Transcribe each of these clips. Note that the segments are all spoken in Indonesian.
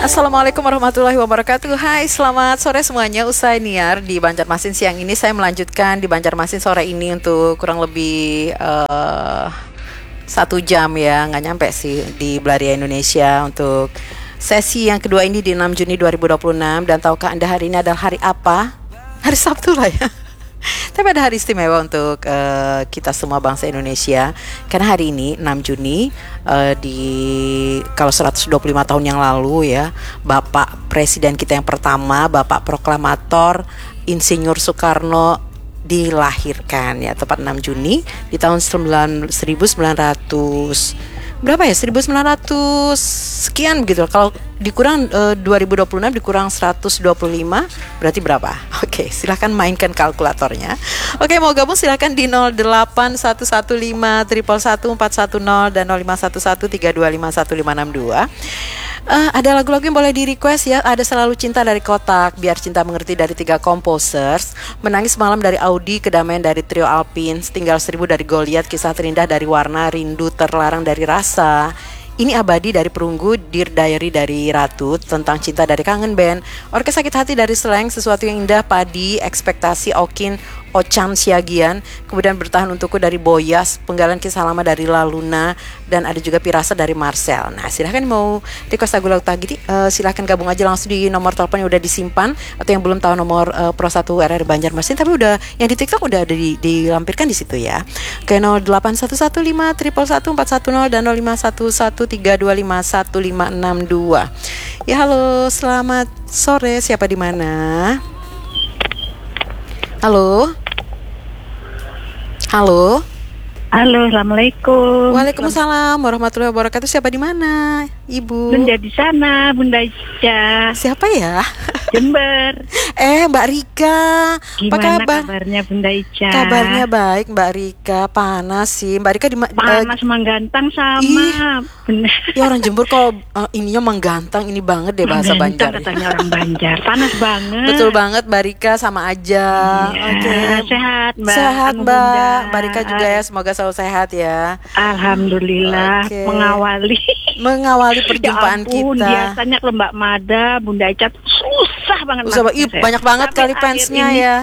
Assalamualaikum warahmatullahi wabarakatuh. Hai, selamat sore semuanya. Usai niar di Banjarmasin siang ini, saya melanjutkan di Banjarmasin sore ini untuk kurang lebih 1 jam ya, nggak nyampe sih di Belaria Indonesia untuk sesi yang kedua ini di 6 Juni 2026. Dan tahukah Anda hari ini adalah hari apa? Hari Sabtu lah ya. Tapi ada hari istimewa untuk kita semua bangsa Indonesia. Karena hari ini 6 Juni kalau 125 tahun yang lalu ya, Bapak Presiden kita yang pertama, Bapak Proklamator Insinyur Soekarno dilahirkan ya, tepat 6 Juni di tahun 1900 berapa ya, 1900 sekian begitu. Kalau dikurang 2026 dikurang 125 berarti berapa? Oke, silahkan mainkan kalkulatornya. Oke, mau gabung silahkan di 081151111410 dan 051132515562. Ada lagu-lagu yang boleh di request ya. Ada Selalu Cinta dari Kotak, Biar Cinta Mengerti dari 3 Composers, Menangis Malam dari Audi, Kedamaian dari Trio Alpin, Tinggal 1000 dari Goliat, Kisah Terindah dari Warna, Rindu Terlarang dari Rasa, Ini Abadi dari Perunggu, Dear Diary dari Ratu, Tentang Cinta dari Kangen Band, Orkes Sakit Hati dari Slang, Sesuatu Yang Indah, Padi, Ekspektasi, Okin, Ochan Siagian, kemudian Bertahan Untukku dari Boyas, Penggalan Kisah Lama dari La Luna, dan ada juga Pirasa dari Marcel. Nah, silahkan mau request lagu-lagu tadi, silahkan gabung aja langsung di nomor telepon yang udah disimpan, atau yang belum tahu nomor Pro 1 RR Banjarmasin, tapi udah yang di TikTok udah ada dilampirkan di situ ya. Ke 081151111410 dan 051132515562. Ya, halo, selamat sore. Siapa di mana? Halo. Halo. Halo, assalamualaikum. Waalaikumsalam warahmatullahi wabarakatuh. Siapa di mana, Ibu? Bunda di sana, Bunda Ica. Siapa ya? Jember. Mbak Rika. Gimana kabarnya Bunda Ica? Kabarnya baik, Mbak Rika. Panas sih, Mbak Rika panas menggantang sama. Bener. Ya orang Jember kok ininya menggantang ini banget deh bahasa Banjar. Katanya orang Banjar. Panas banget. Betul banget, Mbak Rika, sama aja. Iya, Oke. Sehat, Mbak. Sehat, Mbak. Bunda. Mbak Rika juga ya, semoga selalu sehat ya. Alhamdulillah. Oke. Mengawali perjumpaan ya ampun, kita. Biasanya kalau Mbak Mada, Bunda Ica susah banget. Banyak banget kali fansnya ya.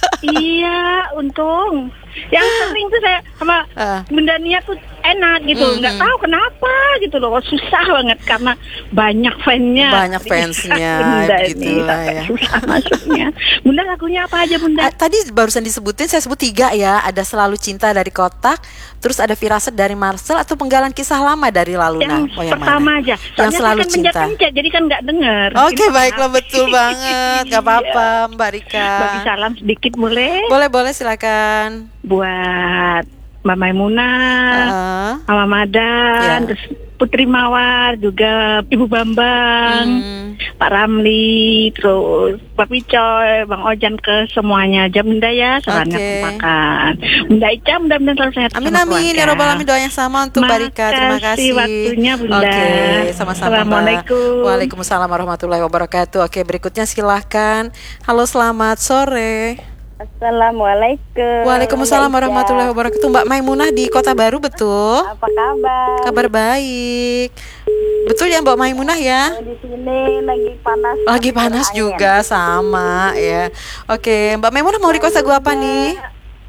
Iya, untung. Yang sering tuh saya sama Bunda Nia tuh enak gitu, nggak tahu kenapa gitu loh, susah banget karena banyak fansnya. Banyak fansnya, gitu lah ya. Susah masuknya. Bunda lagunya apa aja Bunda? Tadi barusan disebutin, saya sebut 3 ya. Ada Selalu Cinta dari Kotak, terus ada Firasat dari Marcel, atau Penggalan Kisah Lama dari La Luna. Yang pertama aja. Yang Selalu Cinta. Jadi kan nggak dengar. Oke, baiklah, betul banget. Gak apa-apa, Mbak Rika. Bagi salam sedikit boleh? Boleh, silakan. Buat Mbak Maimunah, Mama Madan, terus Putri Mawar, juga Ibu Bambang, Pak Ramli, terus Pak Picoy, Bang Ojan, ke semuanya aja Bunda ya, sarannya kempakan. Bunda Ica mudah-mudahan selalu sehat. Amin ya robbal alamin, doa yang sama untuk Mbak Rika. Terima kasih waktunya Bunda. Oke, sama-sama. Assalamualaikum. Waalaikumsalam warahmatullahi wabarakatuh. Oke, berikutnya silahkan. Halo, selamat sore. Assalamualaikum. Waalaikumsalam warahmatullahi wabarakatuh. Mbak Maimunah di Kota Baru, betul? Apa kabar? Kabar baik. Betul ya Mbak Maimunah ya? Di sini lagi panas. Lagi panas juga, sama ya. Oke, Mbak Maimunah mau request lagu apa nih?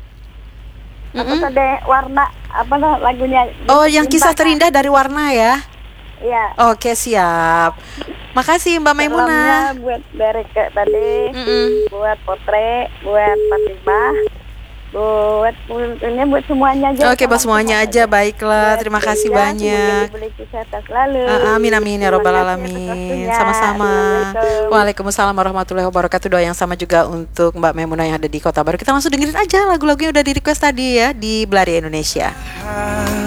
Apa tadi Warna, apa lagunya? Oh, yang Kisah Terindah dari Warna ya? Iya. Oke, siap. Makasih Mbak Maimunah. Salamnya buat Bereke tadi, buat Potre, buat Fatimah, buat semuanya aja. Oke, buat semuanya aja, baiklah. Terima kasih banyak. Amin ya robbal alamin. Sama-sama. Waalaikumsalam warahmatullahi wabarakatuh. Doa yang sama juga untuk Mbak Maimunah yang ada di Kota Baru. Kita langsung dengerin aja lagu-lagu yang udah di request tadi ya di Belaria Indonesia.